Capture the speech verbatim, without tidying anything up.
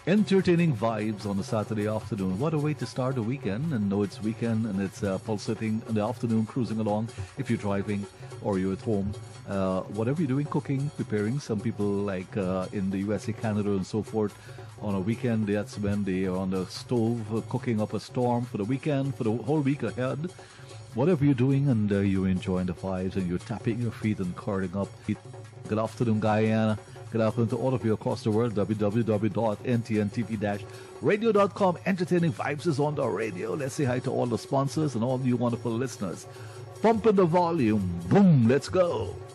Entertaining vibes on a Saturday afternoon. What a way to start a weekend. And know it's weekend and it's uh, pulsating in the afternoon, cruising along if you're driving or you're at home. Uh, whatever you're doing, cooking, preparing. Some people like uh, in the U S A, Canada and so forth, on a weekend, that's when they are on the stove uh, cooking up a storm for the weekend, for the whole week ahead. Whatever you're doing and uh, you're enjoying the vibes and you're tapping your feet and curling up. Good afternoon, Guyana. Good afternoon to all of you across the world. w w w dot n t n t v dash radio dot com. Entertaining Vibes is on the radio. Let's say hi to all the sponsors and all you wonderful listeners. Pumping the volume. Boom, let's go.